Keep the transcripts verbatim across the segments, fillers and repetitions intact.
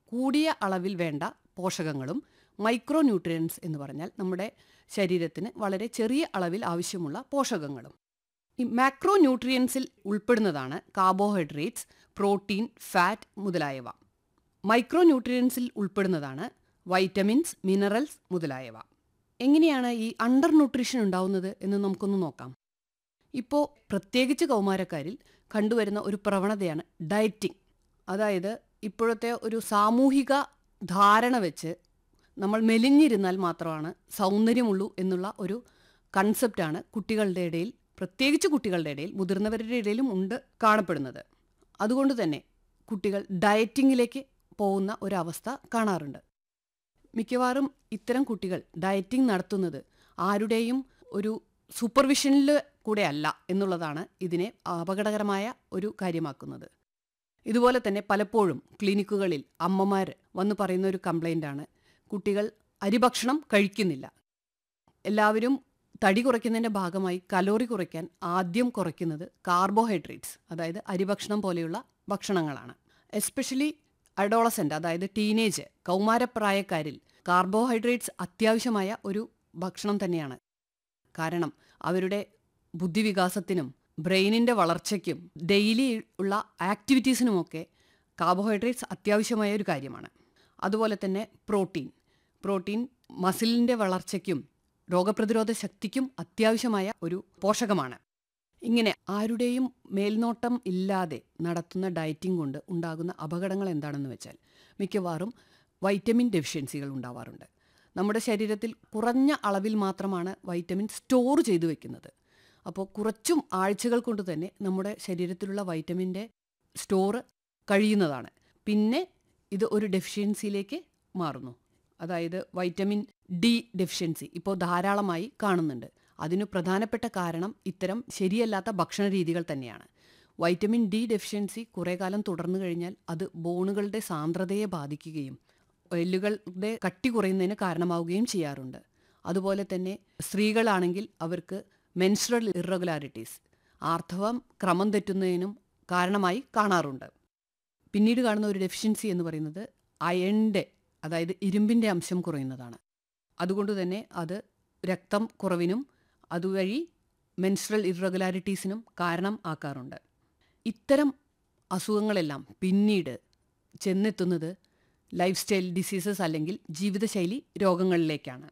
കൂടിയ അളവിൽ വേണ്ട പോഷകങ്ങളും മൈക്രോ ന്യൂട്രിയൻസ് എന്ന് പറഞ്ഞാൽ നമ്മുടെ ശരീരത്തിന് വളരെ ചെറിയ അളവിൽ ആവശ്യമുള്ള പോഷകങ്ങളും. ഈ മാക്രോ ന്യൂട്രിയൻസിൽ ഉൾപ്പെടുന്നതാണ് കാർബോഹൈഡ്രേറ്റ്സ്, പ്രോട്ടീൻ, ഫാറ്റ് മുതലായവ. മൈക്രോ ന്യൂട്രിയൻസിൽ ഉൾപ്പെടുന്നതാണ് വൈറ്റമിൻസ്, മിനറൽസ് മുതലായവ. എങ്ങനെയാണ് ഈ അണ്ടർ ന്യൂട്രീഷൻ ഉണ്ടാവുന്നത് എന്ന് നമുക്കൊന്ന് നോക്കാം. ഇപ്പോൾ പ്രത്യേകിച്ച് കൗമാരക്കാരിൽ കണ്ടുവരുന്ന ഒരു പ്രവണതയാണ് ഡയറ്റിംഗ്. അതായത് ഇപ്പോഴത്തെ ഒരു സാമൂഹിക ധാരണ വെച്ച് നമ്മൾ മെലിഞ്ഞിരുന്നാൽ മാത്രമാണ് സൗന്ദര്യമുള്ളൂ എന്നുള്ള ഒരു കൺസെപ്റ്റാണ് കുട്ടികളുടെ ഇടയിൽ, പ്രത്യേകിച്ച് കുട്ടികളുടെ ഇടയിൽ, മുതിർന്നവരുടെ ഇടയിലും ഉണ്ട് കാണപ്പെടുന്നത്. അതുകൊണ്ട് തന്നെ കുട്ടികൾ ഡയറ്റിങ്ങിലേക്ക് പോകുന്ന ഒരവസ്ഥ കാണാറുണ്ട്. മിക്കവാറും ഇത്തരം കുട്ടികൾ ഡയറ്റിംഗ് നടത്തുന്നത് ആരുടെയും ഒരു സൂപ്പർവിഷനിൽ കൂടെ അല്ല എന്നുള്ളതാണ് ഇതിനെ അപകടകരമായ ഒരു കാര്യമാക്കുന്നത്. ഇതുപോലെ തന്നെ പലപ്പോഴും ക്ലിനിക്കുകളിൽ അമ്മമാർ വന്ന് പറയുന്ന ഒരു കംപ്ലൈൻ്റാണ്, കുട്ടികൾ അരിഭക്ഷണം കഴിക്കുന്നില്ല. എല്ലാവരും തടി കുറയ്ക്കുന്നതിൻ്റെ ഭാഗമായി കലോറി കുറയ്ക്കാൻ ആദ്യം കുറയ്ക്കുന്നത് കാർബോഹൈഡ്രേറ്റ്സ്, അതായത് അരിഭക്ഷണം പോലെയുള്ള ഭക്ഷണങ്ങളാണ്. എസ്പെഷ്യലി അഡോളസെൻ്റ്, അതായത് ടീനേജ് കൗമാരപ്രായക്കാരിൽ കാർബോഹൈഡ്രേറ്റ്സ് അത്യാവശ്യമായ ഒരു ഭക്ഷണം തന്നെയാണ്. കാരണം അവരുടെ ബുദ്ധിവികാസത്തിനും ബ്രെയിനിൻ്റെ വളർച്ചയ്ക്കും ഡെയിലി ഉള്ള ആക്ടിവിറ്റീസിനുമൊക്കെ കാർബോഹൈഡ്രേറ്റ്സ് അത്യാവശ്യമായ ഒരു കാര്യമാണ്. അതുപോലെ തന്നെ പ്രോട്ടീൻ പ്രോട്ടീൻ മസിലിൻ്റെ വളർച്ചയ്ക്കും രോഗപ്രതിരോധ ശക്തിക്കും അത്യാവശ്യമായ ഒരു പോഷകമാണ്. ഇങ്ങനെ ആരുടെയും മേൽനോട്ടം ഇല്ലാതെ നടത്തുന്ന ഡയറ്റിംഗ് കൊണ്ട് ഉണ്ടാകുന്ന അപകടങ്ങൾ എന്താണെന്ന് വെച്ചാൽ മിക്കവാറും വൈറ്റമിൻ ഡെഫിഷ്യൻസികൾ ഉണ്ടാവാറുണ്ട്. നമ്മുടെ ശരീരത്തിൽ കുറഞ്ഞ അളവിൽ മാത്രമാണ് വൈറ്റമിൻ സ്റ്റോർ ചെയ്തു വെക്കുന്നത്. അപ്പോൾ കുറച്ചും ആഴ്ചകൾ കൊണ്ട് തന്നെ നമ്മുടെ ശരീരത്തിലുള്ള വൈറ്റമിൻ്റെ സ്റ്റോർ കഴിയുന്നതാണ്. പിന്നെ ഇത് ഒരു ഡെഫിഷ്യൻസിയിലേക്ക് മാറുന്നു. അതായത് വൈറ്റമിൻ ഡി ഡെഫിഷ്യൻസി ഇപ്പോൾ ധാരാളമായി കാണുന്നുണ്ട്. അതിനു പ്രധാനപ്പെട്ട കാരണം ഇത്തരം ശരിയല്ലാത്ത ഭക്ഷണ രീതികൾ തന്നെയാണ്. വൈറ്റമിൻ ഡി ഡെഫിഷ്യൻസി കുറേ കാലം തുടർന്നു കഴിഞ്ഞാൽ അത് ബോണുകളുടെ സാന്ദ്രതയെ ബാധിക്കുകയും എല്ലുകളുടെ കട്ടി കുറയുന്നതിന് കാരണമാവുകയും ചെയ്യാറുണ്ട്. അതുപോലെ തന്നെ സ്ത്രീകളാണെങ്കിൽ അവർക്ക് മെൻസ്ട്രൽ ഇറഗുലാരിറ്റീസ്, ആർത്തവം ക്രമം തെറ്റുന്നതിനും കാരണമായി കാണാറുണ്ട്. പിന്നീട് കാണുന്ന ഒരു ഡെഫിഷ്യൻസി എന്ന് പറയുന്നത് അയണിൻ്റെ, അതായത് ഇരുമ്പിൻ്റെ അംശം കുറയുന്നതാണ്. അതുകൊണ്ട് തന്നെ അത് രക്തം കുറവിനും അതുവഴി മെൻസ്ട്രൽ ഇറഗുലാരിറ്റീസിനും കാരണം ആക്കാറുണ്ട്. ഇത്തരം അസുഖങ്ങളെല്ലാം പിന്നീട് ചെന്നെത്തുന്നത് ലൈഫ് സ്റ്റൈൽ ഡിസീസസ് അല്ലെങ്കിൽ ജീവിതശൈലി രോഗങ്ങളിലേക്കാണ്.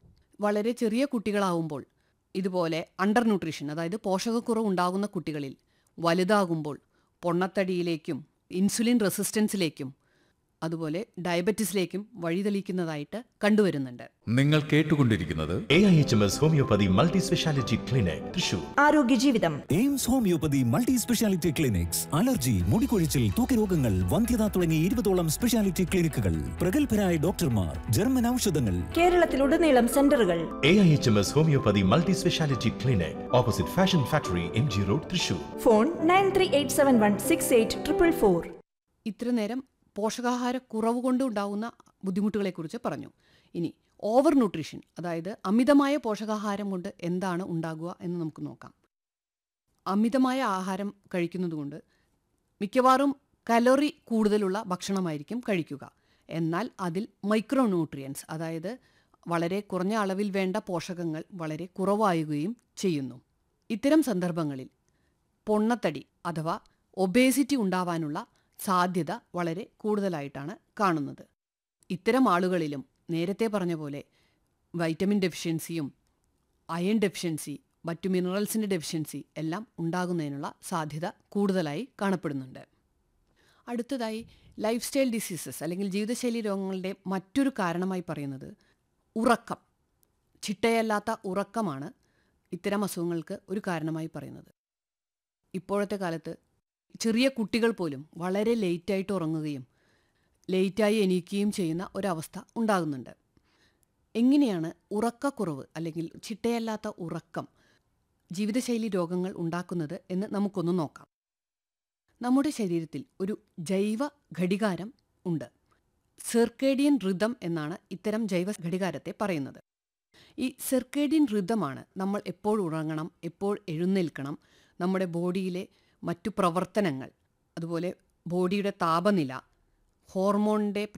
വളരെ ചെറിയ കുട്ടികളാവുമ്പോൾ ഇതുപോലെ അണ്ടർ ന്യൂട്രീഷൻ, അതായത് പോഷകക്കുറവ് ഉണ്ടാകുന്ന കുട്ടികളിൽ വലുതാകുമ്പോൾ പൊണ്ണത്തടിയിലേക്കും ഇൻസുലിൻ റെസിസ്റ്റൻസിലേക്കും അതുപോലെ ഡയബറ്റീസിലേക്കും വഴിതെളിക്കുന്നതായിട്ട് കണ്ടുവരുന്നുണ്ട്. നിങ്ങൾ കേട്ടുകൊണ്ടിരിക്കുന്നത് A I H M S homeopathy multi speciality clinic, Thrissur. ആരോഗ്യ ജീവിതം. AIIMS homeopathy multi speciality clinics. Allergy, മുടികൊഴിച്ചിൽ, തൂക്കരോഗങ്ങൾ, വന്ധ്യത തുടങ്ങി ഇരുപതോളം സ്പെഷ്യാലിറ്റി ക്ലിനിക്കുകൾ, പ്രഗത്ഭരായ ഡോക്ടർമാർ, ജർമ്മൻ ഔഷധങ്ങൾ. കേരളത്തിലുടനീളം സെന്ററുകൾ. A I H M S homeopathy multi speciality clinic, opposite fashion factory, M G road, Thrissur. Phone nine three eight seven one six eight triple four. ഇത്ര നേരം പോഷകാഹാര കുറവ് കൊണ്ട് ഉണ്ടാകുന്ന ബുദ്ധിമുട്ടുകളെക്കുറിച്ച് പറഞ്ഞു. ഇനി ഓവർ ന്യൂട്രീഷൻ, അതായത് അമിതമായ പോഷകാഹാരം കൊണ്ട് എന്താണ് ഉണ്ടാകുക എന്ന് നമുക്ക് നോക്കാം. അമിതമായ ആഹാരം കഴിക്കുന്നതുകൊണ്ട് മിക്കവാറും കലോറി കൂടുതലുള്ള ഭക്ഷണമായിരിക്കും കഴിക്കുക. എന്നാൽ അതിൽ മൈക്രോ ന്യൂട്രിയൻസ്, അതായത് വളരെ കുറഞ്ഞ അളവിൽ വേണ്ട പോഷകങ്ങൾ വളരെ കുറവായുകയും ചെയ്യുന്നു. ഇത്തരം സന്ദർഭങ്ങളിൽ പൊണ്ണത്തടി അഥവാ ഒബേസിറ്റി ഉണ്ടാവാനുള്ള സാധ്യത വളരെ കൂടുതലായിട്ടാണ് കാണുന്നത്. ഇത്തരം ആളുകളിലും നേരത്തെ പറഞ്ഞ പോലെ വൈറ്റമിൻ ഡെഫിഷ്യൻസിയും അയൺ ഡെഫിഷ്യൻസി, മറ്റു മിനറൽസിൻ്റെ ഡെഫിഷ്യൻസി എല്ലാം ഉണ്ടാകുന്നതിനുള്ള സാധ്യത കൂടുതലായി കാണപ്പെടുന്നുണ്ട്. അടുത്തതായി ലൈഫ് സ്റ്റൈൽ ഡിസീസസ് അല്ലെങ്കിൽ ജീവിതശൈലി രോഗങ്ങളുടെ മറ്റൊരു കാരണമായി പറയുന്നത് ഉറക്കം. ചിട്ടയല്ലാത്ത ഉറക്കമാണ് ഇത്തരം അസുഖങ്ങൾക്ക് ഒരു കാരണമായി പറയുന്നത്. ഇപ്പോഴത്തെ കാലത്ത് ചെറിയ കുട്ടികൾ പോലും വളരെ ലേറ്റായിട്ട് ഉറങ്ങുകയും ലേറ്റായി എണീക്കുകയും ചെയ്യുന്ന ഒരവസ്ഥ ഉണ്ടാകുന്നുണ്ട്. എങ്ങനെയാണ് ഉറക്കക്കുറവ് അല്ലെങ്കിൽ ചിട്ടയല്ലാത്ത ഉറക്കം ജീവിതശൈലി രോഗങ്ങൾ ഉണ്ടാക്കുന്നത് എന്ന് നമുക്കൊന്ന് നോക്കാം. നമ്മുടെ ശരീരത്തിൽ ഒരു ജൈവ ഘടികാരം ഉണ്ട്. സിർക്കേഡിയൻ റിതം എന്നാണ് ഇത്തരം ജൈവ ഘടികാരത്തെ പറയുന്നത്. ഈ സിർക്കേഡിയൻ റിതമാണ് നമ്മൾ എപ്പോൾ ഉറങ്ങണം, എപ്പോൾ എഴുന്നേൽക്കണം, നമ്മുടെ ബോഡിയിലെ മറ്റു പ്രവർത്തനങ്ങൾ, അതുപോലെ ബോഡിയുടെ താപനില, ഹോർമോണിൻ്റെ